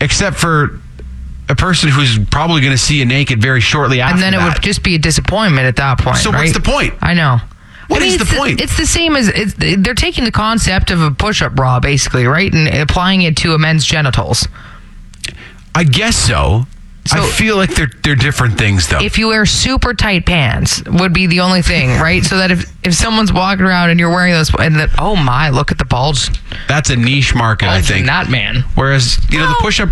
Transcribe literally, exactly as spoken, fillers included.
except for a person who's probably going to see you naked very shortly after that. And then it would just be a disappointment at that point. So right? what's the point? I know. What I mean, is the it's point? It's the same as it's, they're taking the concept of a push-up bra, basically, right, and applying it to a men's genitals. I guess so. So, I feel like they're they're different things, though. If you wear super tight pants, would be the only thing, right? So that if, if someone's walking around and you're wearing those, and that, oh my, look at the bulge. That's a niche market, Bulge I think. in that man. Whereas, you know, No. the push-up